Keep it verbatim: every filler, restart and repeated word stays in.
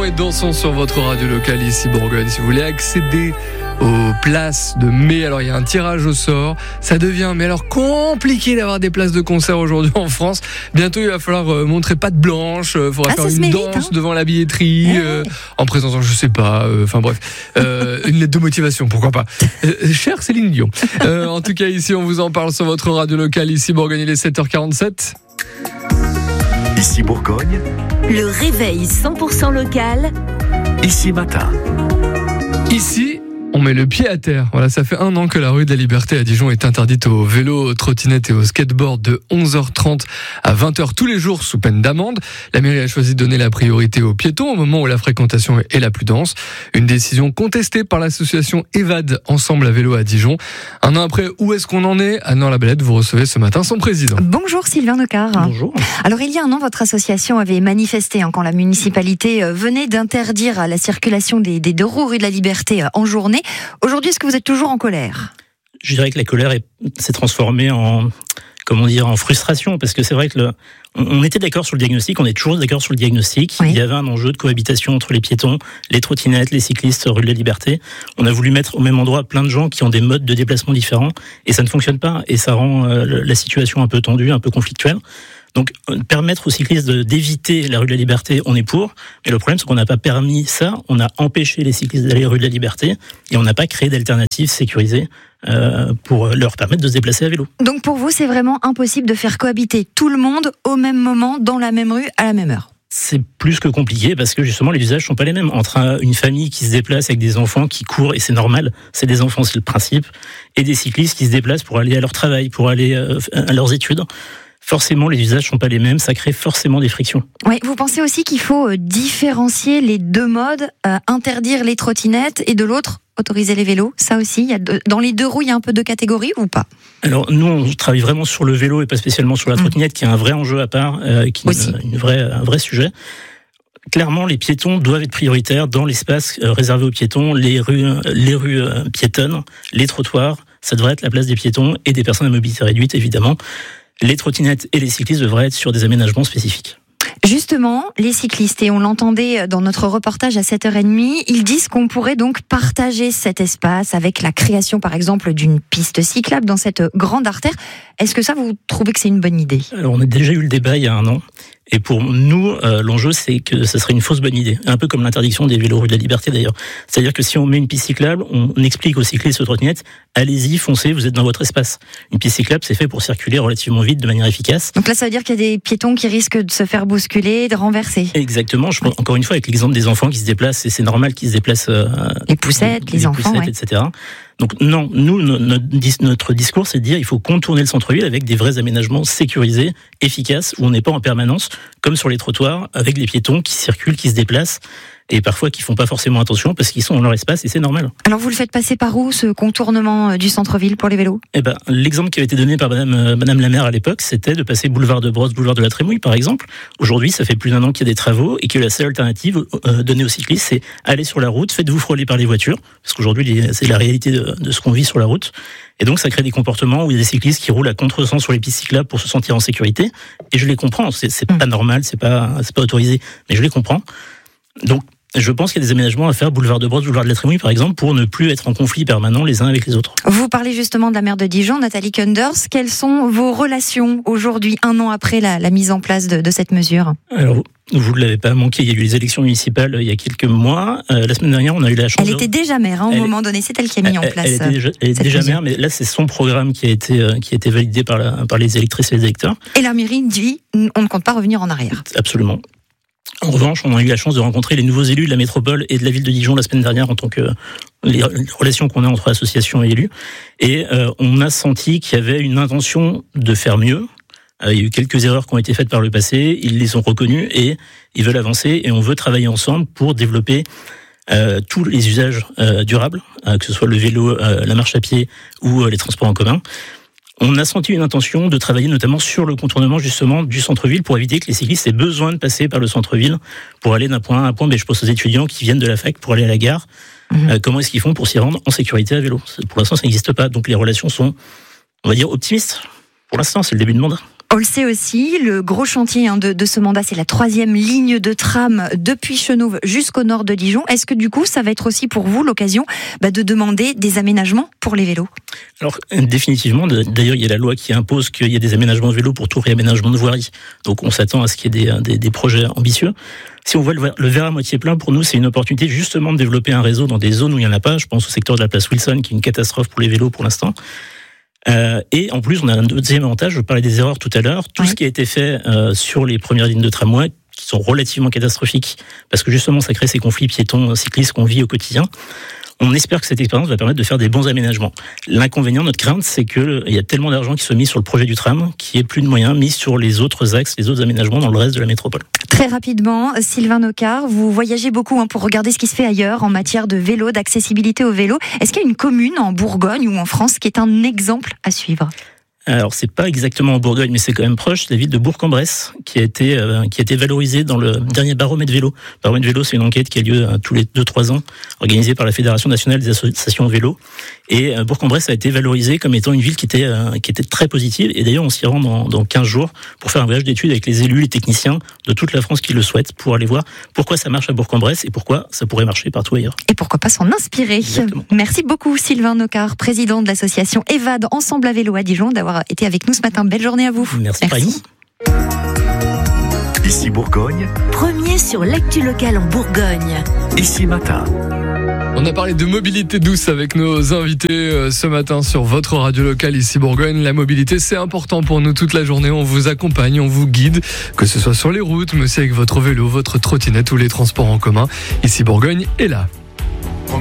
Bougeons et dansons sur votre radio locale ici Bourgogne. Si vous voulez accéder aux places de mai, alors il y a un tirage au sort. Ça devient mais alors compliqué d'avoir des places de concert aujourd'hui en France. Bientôt il va falloir euh, montrer patte blanche, il euh, faudra ah, faire une mérite, danse hein. devant la billetterie, ouais. euh, en présentant je sais pas, enfin euh, bref, euh, une lettre de motivation, pourquoi pas. Euh, chère Céline Dion. Euh, en tout cas ici on vous en parle sur votre radio locale ici Bourgogne, il est sept heures quarante-sept. Ici Bourgogne, le réveil cent pour cent local. Ici matin. Ici, on met le pied à terre. Voilà, ça fait un an que la rue de la Liberté à Dijon est interdite aux vélos, aux trottinettes et aux skateboards de onze heures trente à vingt heures tous les jours sous peine d'amende. La mairie a choisi de donner la priorité aux piétons au moment où la fréquentation est la plus dense. Une décision contestée par l'association Evade Ensemble à vélo à Dijon. Un an après, où est-ce qu'on en est ? Anne Labellette, vous recevez ce matin son président. Bonjour Sylvain Decart. Bonjour. Alors il y a un an, votre association avait manifesté hein, quand la municipalité euh, venait d'interdire la circulation des, des deux roues rue de la Liberté euh, en journée. Aujourd'hui, est-ce que vous êtes toujours en colère ? Je dirais que la colère est, s'est transformée en, comment dire, en frustration, parce que c'est vrai que le, on, on était d'accord sur le diagnostic, on est toujours d'accord sur le diagnostic. Oui. Il y avait un enjeu de cohabitation entre les piétons, les trottinettes, les cyclistes rue de la Liberté. On a voulu mettre au même endroit plein de gens qui ont des modes de déplacement différents, et ça ne fonctionne pas, et ça rend euh, la situation un peu tendue, un peu conflictuelle. Donc, permettre aux cyclistes de, d'éviter la rue de la Liberté, on est pour. Mais le problème, c'est qu'on n'a pas permis ça. On a empêché les cyclistes d'aller rue de la Liberté et on n'a pas créé d'alternatives sécurisées euh, pour leur permettre de se déplacer à vélo. Donc, pour vous, c'est vraiment impossible de faire cohabiter tout le monde au même moment, dans la même rue, à la même heure ? C'est plus que compliqué parce que justement les usages sont pas les mêmes. Entre une famille qui se déplace avec des enfants qui courent, et c'est normal, c'est des enfants, c'est le principe, et des cyclistes qui se déplacent pour aller à leur travail, pour aller euh, à leurs études. Forcément, les usages sont pas les mêmes, ça crée forcément des frictions. Oui, vous pensez aussi qu'il faut différencier les deux modes, euh, interdire les trottinettes et de l'autre, autoriser les vélos. Ça aussi, il y a de, dans les deux roues, il y a un peu de catégorie ou pas ? Alors nous, on travaille vraiment sur le vélo et pas spécialement sur la trottinette, mmh. qui est un vrai enjeu à part, euh, qui est une, une vraie, un vrai sujet. Clairement, les piétons doivent être prioritaires dans l'espace réservé aux piétons, les rues, les rues piétonnes, les trottoirs. Ça devrait être la place des piétons et des personnes à mobilité réduite, évidemment. Les trottinettes et les cyclistes devraient être sur des aménagements spécifiques. Justement, les cyclistes, et on l'entendait dans notre reportage à sept heures trente, ils disent qu'on pourrait donc partager cet espace avec la création, par exemple, d'une piste cyclable dans cette grande artère. Est-ce que ça, vous trouvez que c'est une bonne idée ? Alors, on a déjà eu le débat il y a un an. Et pour nous, euh, l'enjeu, c'est que ça serait une fausse bonne idée. Un peu comme l'interdiction des vélos rue de la Liberté, d'ailleurs. C'est-à-dire que si on met une piste cyclable, on explique aux cyclistes aux trottinettes, allez-y, foncez, vous êtes dans votre espace. Une piste cyclable, c'est fait pour circuler relativement vite, de manière efficace. Donc là, ça veut dire qu'il y a des piétons qui risquent de se faire bousculer, de renverser. Exactement. Je pense, encore une fois, avec l'exemple des enfants qui se déplacent, et c'est normal qu'ils se déplacent... Euh, les poussettes, les, les enfants, poussettes, ouais. et cetera. Donc non, nous, notre discours, c'est de dire il faut contourner le centre-ville avec des vrais aménagements sécurisés, efficaces, où on n'est pas en permanence, comme sur les trottoirs, avec les piétons qui circulent, qui se déplacent, et parfois qui font pas forcément attention parce qu'ils sont dans leur espace et c'est normal. Alors vous le faites passer par où, ce contournement du centre-ville pour les vélos ? Eh ben, l'exemple qui avait été donné par Madame, euh, Madame la maire à l'époque, c'était de passer boulevard de Brosse, boulevard de la Trémouille, par exemple. Aujourd'hui, ça fait plus d'un an qu'il y a des travaux et que la seule alternative euh, donnée aux cyclistes, c'est aller sur la route, faites-vous frôler par les voitures, parce qu'aujourd'hui, les, c'est la réalité de, de ce qu'on vit sur la route. Et donc, ça crée des comportements où il y a des cyclistes qui roulent à contresens sur les pistes cyclables pour se sentir en sécurité. Et je les comprends. C'est, c'est pas normal, c'est pas, c'est pas autorisé, mais je les comprends. Donc, je pense qu'il y a des aménagements à faire, boulevard de Brosse, boulevard de la Trémouille, par exemple, pour ne plus être en conflit permanent les uns avec les autres. Vous parlez justement de la maire de Dijon, Nathalie Kunders. Quelles sont vos relations aujourd'hui, un an après la, la mise en place de, de cette mesure ? Alors, vous ne l'avez pas manqué, il y a eu les élections municipales il y a quelques mois. Euh, la semaine dernière, on a eu la chance... Elle de... était déjà maire, hein, au elle... moment donné, c'est elle qui a mis elle, en place Elle était déjà, elle était déjà maire, mais là, c'est son programme qui a été, euh, qui a été validé par, la, par les électrices et les électeurs. Et la mairie dit, on ne compte pas revenir en arrière. Absolument. En revanche, on a eu la chance de rencontrer les nouveaux élus de la métropole et de la ville de Dijon la semaine dernière en tant que les, les relations qu'on a entre associations et élus. Et euh, on a senti qu'il y avait une intention de faire mieux. Euh, il y a eu quelques erreurs qui ont été faites par le passé, ils les ont reconnues et ils veulent avancer et on veut travailler ensemble pour développer euh, tous les usages euh, durables, euh, que ce soit le vélo, euh, la marche à pied ou euh, les transports en commun. On a senti une intention de travailler notamment sur le contournement justement du centre-ville pour éviter que les cyclistes aient besoin de passer par le centre-ville pour aller d'un point A à un point B. Je pense aux étudiants qui viennent de la fac pour aller à la gare. Mmh. Euh, comment est-ce qu'ils font pour s'y rendre en sécurité à vélo ? Pour l'instant, ça n'existe pas. Donc les relations sont, on va dire, optimistes. Pour l'instant, c'est le début de mandat. On le sait aussi, le gros chantier hein, de, de ce mandat, c'est la troisième ligne de tram depuis Chenôve jusqu'au nord de Dijon. Est-ce que du coup, ça va être aussi pour vous l'occasion bah, de demander des aménagements pour les vélos ? Alors, définitivement, d'ailleurs, il y a la loi qui impose qu'il y ait des aménagements de vélos pour tout réaménagement de voirie. Donc, on s'attend à ce qu'il y ait des, des, des projets ambitieux. Si on voit le, le verre à moitié plein, pour nous, c'est une opportunité justement de développer un réseau dans des zones où il n'y en a pas. Je pense au secteur de la place Wilson, qui est une catastrophe pour les vélos pour l'instant. Euh, et en plus, on a un deuxième avantage, je parlais des erreurs tout à l'heure, tout oui. ce qui a été fait euh, sur les premières lignes de tramway, qui sont relativement catastrophiques, parce que justement, ça crée ces conflits piétons cyclistes qu'on vit au quotidien. On espère que cette expérience va permettre de faire des bons aménagements. L'inconvénient, notre crainte, c'est qu'il y a tellement d'argent qui se met sur le projet du tram qu'il n'y ait plus de moyens mis sur les autres axes, les autres aménagements dans le reste de la métropole. Très rapidement, Sylvain Nocard, vous voyagez beaucoup hein, pour regarder ce qui se fait ailleurs en matière de vélo, d'accessibilité au vélo. Est-ce qu'il y a une commune en Bourgogne ou en France qui est un exemple à suivre ? Alors, c'est pas exactement en Bourgogne, mais c'est quand même proche, la ville de Bourg-en-Bresse, qui a été, euh, qui a été valorisée dans le dernier baromètre vélo. Baromètre vélo, c'est une enquête qui a lieu euh, tous les deux trois ans, organisée par la Fédération nationale des associations vélo. Et euh, Bourg-en-Bresse a été valorisée comme étant une ville qui était, euh, qui était très positive. Et d'ailleurs, on s'y rend dans, dans quinze jours pour faire un voyage d'études avec les élus, les techniciens de toute la France qui le souhaitent, pour aller voir pourquoi ça marche à Bourg-en-Bresse et pourquoi ça pourrait marcher partout ailleurs. Et pourquoi pas s'en inspirer. Exactement. Merci beaucoup, Sylvain Nocard, président de l'association EVAD Ensemble à vélo à Dijon, d'avoir été avec nous ce matin. Belle journée à vous. Merci. Merci. Ici Bourgogne. Premier sur l'actu locale en Bourgogne. Ici Matin. On a parlé de mobilité douce avec nos invités ce matin sur votre radio locale ici Bourgogne. La mobilité, c'est important pour nous toute la journée. On vous accompagne, on vous guide, que ce soit sur les routes, mais aussi avec votre vélo, votre trottinette ou les transports en commun. Ici Bourgogne est là.